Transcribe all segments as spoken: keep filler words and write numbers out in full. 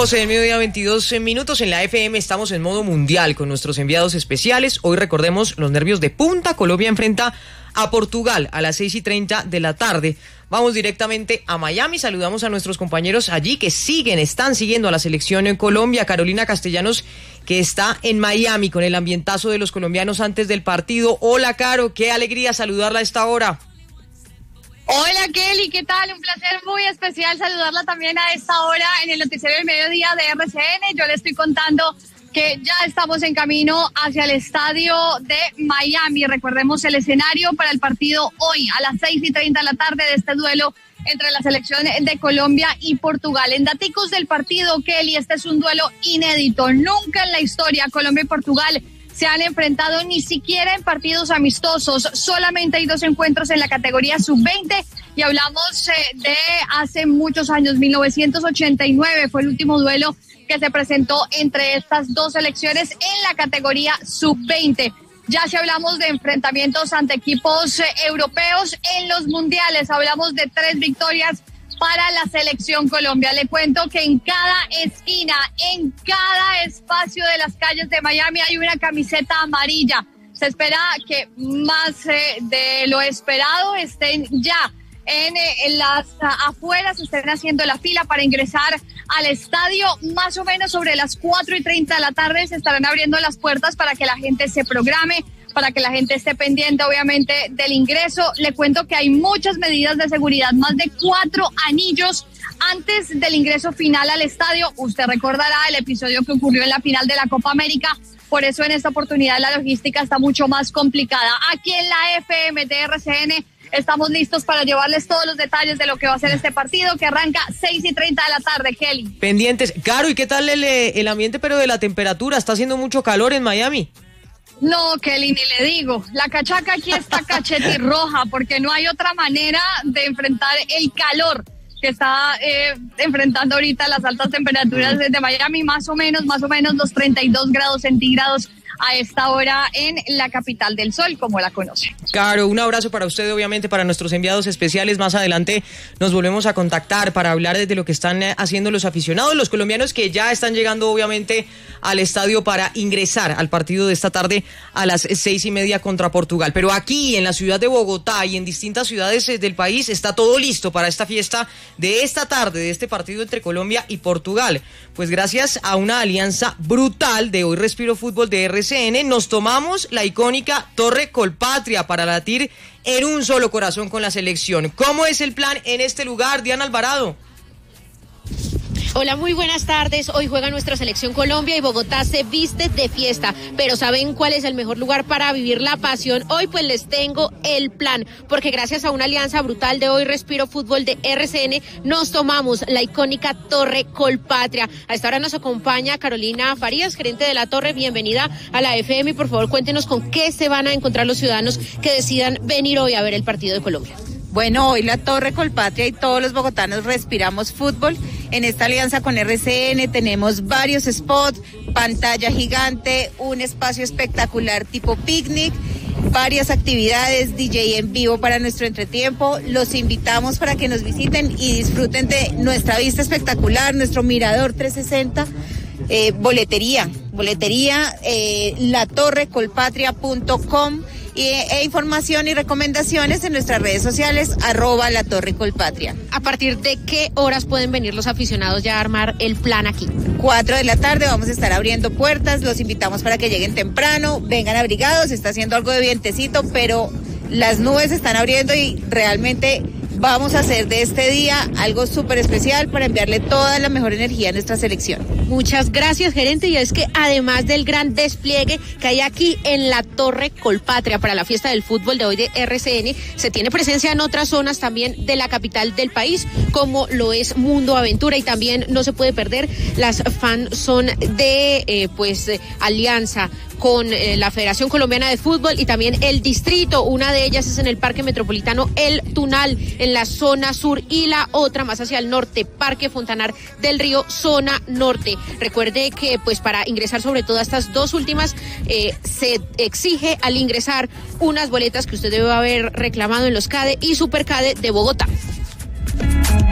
doce del mediodía, veintidós minutos. En la F M estamos en modo mundial con nuestros enviados especiales. Hoy recordemos los nervios de punta. Colombia enfrenta a Portugal a las seis y treinta de la tarde. Vamos directamente a Miami. Saludamos a nuestros compañeros allí que siguen, están siguiendo a la selección en Colombia. Carolina Castellanos, que está en Miami con el ambientazo de los colombianos antes del partido. Hola, Caro, qué alegría saludarla a esta hora. Hola, Kelly, ¿qué tal? Un placer muy especial saludarla también a esta hora en el Noticiero del Mediodía de R C N. Yo le estoy contando que ya estamos en camino hacia el estadio de Miami. Recordemos el escenario para el partido hoy a las seis y treinta de la tarde de este duelo entre la selección de Colombia y Portugal. En daticos del partido, Kelly, este es un duelo inédito. Nunca en la historia Colombia y Portugal se han enfrentado ni siquiera en partidos amistosos. Solamente hay dos encuentros en la categoría sub veinte y hablamos eh, de hace muchos años. mil novecientos ochenta y nueve fue el último duelo que se presentó entre estas dos selecciones en la categoría sub veinte. Ya si hablamos de enfrentamientos ante equipos eh, europeos en los mundiales, hablamos de tres victorias para la selección Colombia. Le cuento que en cada esquina, en cada espacio de las calles de Miami hay una camiseta amarilla. Se espera que más eh, de lo esperado estén ya en, eh, en las uh, afueras, estén haciendo la fila para ingresar al estadio. Más o menos sobre las cuatro y treinta de la tarde se estarán abriendo las puertas para que la gente se programe, para que la gente esté pendiente, obviamente, del ingreso. Le cuento que hay muchas medidas de seguridad, más de cuatro anillos antes del ingreso final al estadio. Usted recordará el episodio que ocurrió en la final de la Copa América, por eso en esta oportunidad la logística está mucho más complicada. Aquí en la F M de R C N estamos listos para llevarles todos los detalles de lo que va a ser este partido, que arranca seis y treinta de la tarde, Kelly. Pendientes. Caro, ¿y qué tal el, el ambiente, pero de la temperatura? ¿Está haciendo mucho calor en Miami? No, Kelly, ni le digo. La cachaca aquí está cachetirroja porque no hay otra manera de enfrentar el calor que está eh, enfrentando ahorita las altas temperaturas desde Miami, más o menos, más o menos los treinta y dos grados centígrados a esta hora en la capital del sol, como la conoce. Claro, un abrazo para usted, obviamente, para nuestros enviados especiales. Más adelante nos volvemos a contactar para hablar de lo que están haciendo los aficionados, los colombianos que ya están llegando, obviamente, al estadio para ingresar al partido de esta tarde a las seis y media contra Portugal. Pero aquí, en la ciudad de Bogotá y en distintas ciudades del país, está todo listo para esta fiesta de esta tarde, de este partido entre Colombia y Portugal. Pues gracias a una alianza brutal de Hoy Respiro Fútbol de R C N, nos tomamos la icónica Torre Colpatria para latir en un solo corazón con la selección. ¿Cómo es el plan en este lugar, Diana Alvarado? Hola, muy buenas tardes. Hoy juega nuestra selección Colombia y Bogotá se viste de fiesta. Pero ¿saben cuál es el mejor lugar para vivir la pasión? Hoy pues les tengo el plan, porque gracias a una alianza brutal de Hoy Respiro Fútbol de R C N, nos tomamos la icónica Torre Colpatria. A esta hora nos acompaña Carolina Farías, gerente de la Torre. Bienvenida a la F M y por favor cuéntenos con qué se van a encontrar los ciudadanos que decidan venir hoy a ver el partido de Colombia. Bueno, hoy la Torre Colpatria y todos los bogotanos respiramos fútbol. En esta alianza con R C N tenemos varios spots, pantalla gigante, un espacio espectacular tipo picnic, varias actividades, D J en vivo para nuestro entretiempo. Los invitamos para que nos visiten y disfruten de nuestra vista espectacular, nuestro mirador trescientos sesenta, eh, boletería, boletería, eh, la torre colpatria punto com. Y, e información y recomendaciones en nuestras redes sociales, arroba la Torre Colpatria. ¿A partir de qué horas pueden venir los aficionados ya a armar el plan aquí? Cuatro de la tarde vamos a estar abriendo puertas, los invitamos para que lleguen temprano, vengan abrigados, está haciendo algo de vientecito, pero las nubes están abriendo y realmente vamos a hacer de este día algo súper especial para enviarle toda la mejor energía a nuestra selección. Muchas gracias, gerente. Y es que además del gran despliegue que hay aquí en la Torre Colpatria para la fiesta del fútbol de hoy de R C N, se tiene presencia en otras zonas también de la capital del país, como lo es Mundo Aventura, y también no se puede perder las fan son de eh, pues eh, Alianza con eh, la Federación Colombiana de Fútbol y también el distrito. Una de ellas es en el Parque Metropolitano El Tunal, en la zona sur, y la otra más hacia el norte, Parque Fontanar del Río, zona norte. Recuerde que pues para ingresar sobre todo a estas dos últimas eh, se exige al ingresar unas boletas que usted debe haber reclamado en los CADE y Supercade de Bogotá.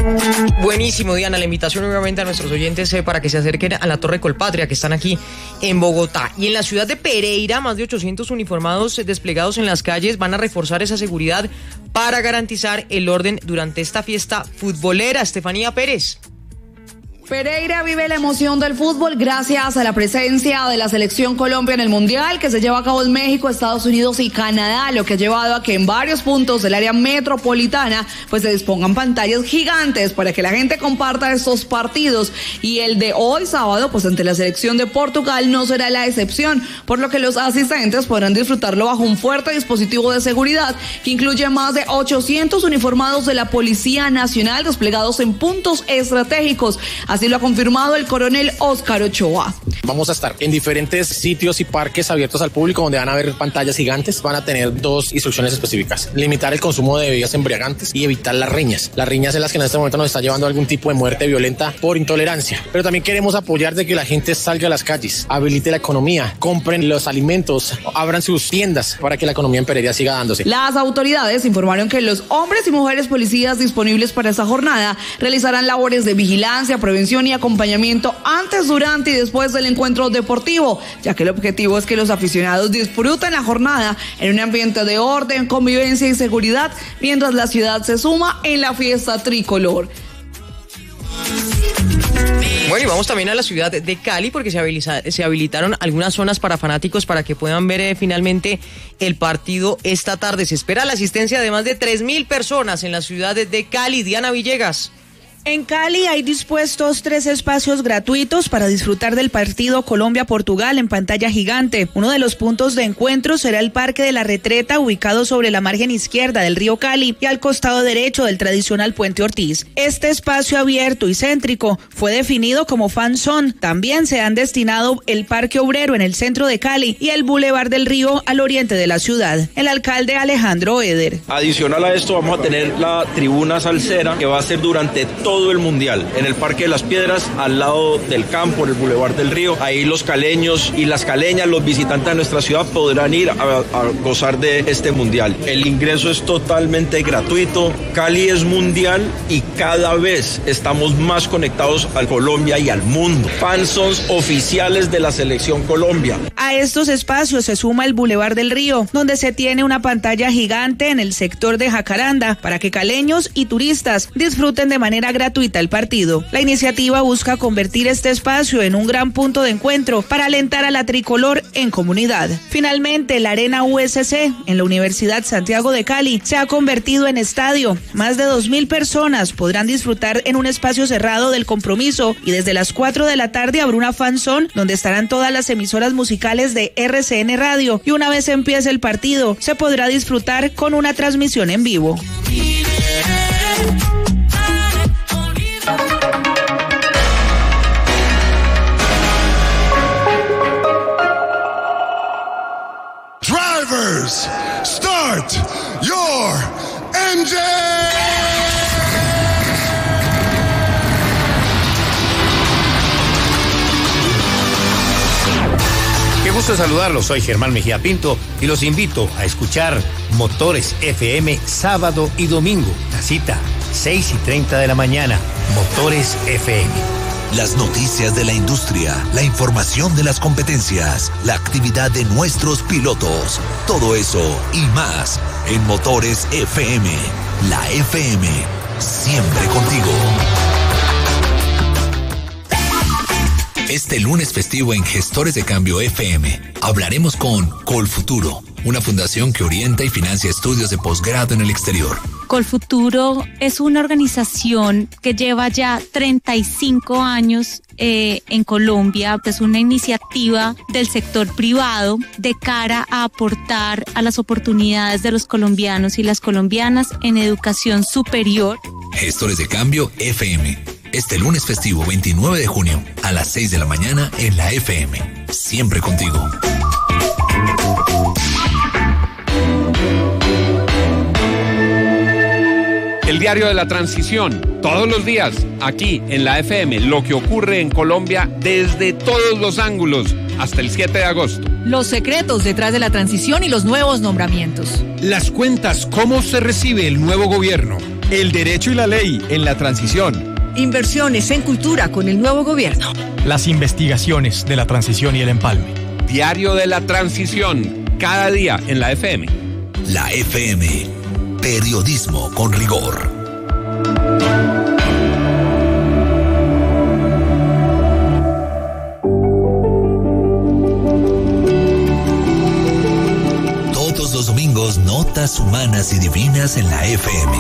Buenísimo, Diana, la invitación obviamente a nuestros oyentes eh, para que se acerquen a la Torre Colpatria, que están aquí en Bogotá. Y en la ciudad de Pereira, más de ochocientos uniformados eh, desplegados en las calles van a reforzar esa seguridad para garantizar el orden durante esta fiesta futbolera. Estefanía Pérez. Pereira vive la emoción del fútbol gracias a la presencia de la selección Colombia en el Mundial que se lleva a cabo en México, Estados Unidos y Canadá, lo que ha llevado a que en varios puntos del área metropolitana pues se dispongan pantallas gigantes para que la gente comparta estos partidos, y el de hoy sábado pues ante la selección de Portugal no será la excepción, por lo que los asistentes podrán disfrutarlo bajo un fuerte dispositivo de seguridad que incluye más de ochocientos uniformados de la Policía Nacional desplegados en puntos estratégicos. Así lo ha confirmado el coronel Óscar Ochoa. Vamos a estar en diferentes sitios y parques abiertos al público donde van a haber pantallas gigantes. Van a tener dos instrucciones específicas: limitar el consumo de bebidas embriagantes y evitar las riñas. Las riñas en las que en este momento nos está llevando a algún tipo de muerte violenta por intolerancia. Pero también queremos apoyar de que la gente salga a las calles, habilite la economía, compren los alimentos, abran sus tiendas para que la economía en Pereira siga dándose. Las autoridades informaron que los hombres y mujeres policías disponibles para esta jornada realizarán labores de vigilancia, prevención y acompañamiento antes, durante y después del encuentro deportivo, ya que el objetivo es que los aficionados disfruten la jornada en un ambiente de orden, convivencia y seguridad, mientras la ciudad se suma en la fiesta tricolor. Bueno, y vamos también a la ciudad de Cali porque se, habiliza, se habilitaron algunas zonas para fanáticos para que puedan ver eh, finalmente el partido esta tarde. Se espera la asistencia de más de tres mil personas en la ciudad de Cali. Diana Villegas. En Cali hay dispuestos tres espacios gratuitos para disfrutar del partido Colombia-Portugal en pantalla gigante. Uno de los puntos de encuentro será el Parque de la Retreta, ubicado sobre la margen izquierda del río Cali y al costado derecho del tradicional Puente Ortiz. Este espacio abierto y céntrico fue definido como fan zone. También se han destinado el Parque Obrero en el centro de Cali y el Boulevard del Río al oriente de la ciudad. El alcalde Alejandro Eder. Adicional a esto vamos a tener la tribuna salsera que va a ser durante todo todo el mundial, en el Parque de las Piedras, al lado del campo, en el Boulevard del Río. Ahí los caleños y las caleñas, los visitantes de nuestra ciudad podrán ir a, a gozar de este mundial. El ingreso es totalmente gratuito. Cali es mundial y cada vez estamos más conectados a Colombia y al mundo. Fansons oficiales de la selección Colombia. A estos espacios se suma el Boulevard del Río, donde se tiene una pantalla gigante en el sector de Jacaranda para que caleños y turistas disfruten de manera gratuita el partido. La iniciativa busca convertir este espacio en un gran punto de encuentro para alentar a la tricolor en comunidad. Finalmente, la Arena U S C en la Universidad Santiago de Cali se ha convertido en estadio. Más de dos mil personas podrán disfrutar en un espacio cerrado del compromiso y desde las cuatro de la tarde habrá una fan zone donde estarán todas las emisoras musicales de R C N Radio y una vez empiece el partido se podrá disfrutar con una transmisión en vivo. Drivers, start your engine! Qué gusto saludarlos, soy Germán Mejía Pinto y los invito a escuchar Motores F M sábado y domingo. La cita, seis y treinta de la mañana, Motores F M. Las noticias de la industria, la información de las competencias, la actividad de nuestros pilotos, todo eso y más en Motores F M. La F M, siempre contigo. Este lunes festivo en Gestores de Cambio F M hablaremos con Colfuturo, una fundación que orienta y financia estudios de posgrado en el exterior. Colfuturo es una organización que lleva ya treinta y cinco años eh, en Colombia. Es una iniciativa del sector privado de cara a aportar a las oportunidades de los colombianos y las colombianas en educación superior. Gestores de Cambio F M. Este lunes festivo veintinueve de junio a las seis de la mañana en la F M. Siempre contigo. El diario de la transición, todos los días, aquí en la F M, lo que ocurre en Colombia desde todos los ángulos, hasta el siete de agosto. Los secretos detrás de la transición y los nuevos nombramientos. Las cuentas, cómo se recibe el nuevo gobierno. El derecho y la ley en la transición. Inversiones en cultura con el nuevo gobierno. Las investigaciones de la transición y el empalme. Diario de la Transición, cada día en la F M. La F M, periodismo con rigor. Todos los domingos, notas humanas y divinas en la F M.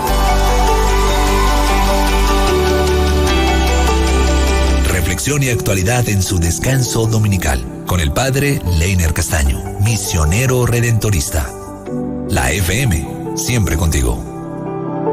Reflexión y actualidad en su descanso dominical, con el padre Leiner Castaño, misionero redentorista. La F M, siempre contigo.